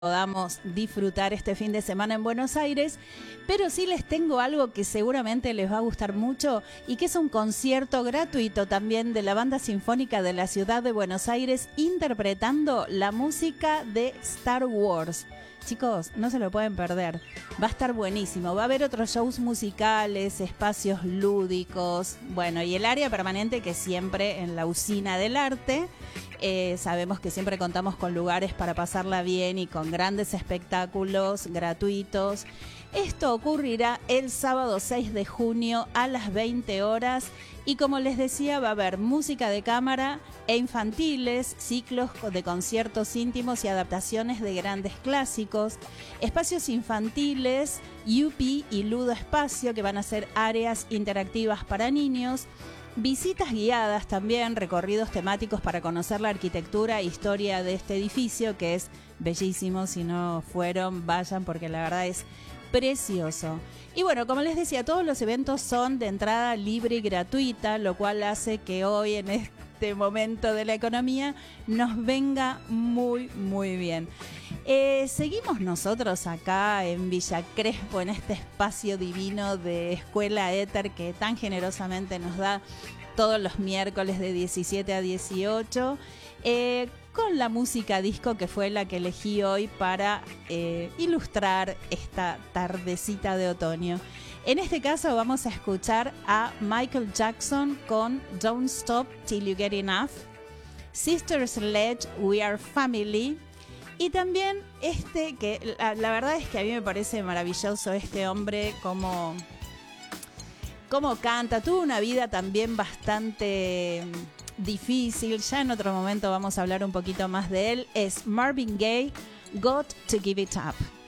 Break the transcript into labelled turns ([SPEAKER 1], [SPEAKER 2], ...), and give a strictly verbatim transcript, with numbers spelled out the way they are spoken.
[SPEAKER 1] podamos disfrutar este fin de semana en Buenos Aires, pero sí les tengo algo que seguramente les va a gustar mucho y que es un concierto gratuito también de la Banda Sinfónica de la Ciudad de Buenos Aires interpretando la música de Star Wars. Chicos, no se lo pueden perder, va a estar buenísimo, va a haber otros shows musicales, espacios lúdicos, bueno, y el área permanente que siempre en la Usina del Arte. Eh, sabemos que siempre contamos con lugares para pasarla bien y con grandes espectáculos gratuitos. Esto ocurrirá el sábado seis de junio a las veinte horas y como les decía va a haber música de cámara e infantiles, ciclos de conciertos íntimos y adaptaciones de grandes clásicos, espacios infantiles, U P y Ludo Espacio que van a ser áreas interactivas para niños, visitas guiadas también, recorridos temáticos para conocer la arquitectura e historia de este edificio que es bellísimo. Si no fueron, vayan porque la verdad es precioso. Y bueno, como les decía, todos los eventos son de entrada libre y gratuita, lo cual hace que hoy en este momento de la economía nos venga muy, muy bien. Eh, seguimos nosotros acá en Villa Crespo, en este espacio divino de Escuela Éter que tan generosamente nos da todos los miércoles de diecisiete a dieciocho, eh, con la música disco que fue la que elegí hoy para eh, ilustrar esta tardecita de otoño. En este caso vamos a escuchar a Michael Jackson con Don't Stop Till You Get Enough, Sister Sledge, We Are Family. Y también este, que la, la verdad es que a mí me parece maravilloso este hombre, como, como canta. Tuvo una vida también bastante difícil. Ya en otro momento vamos a hablar un poquito más de él. Es Marvin Gaye, Got to Give It Up.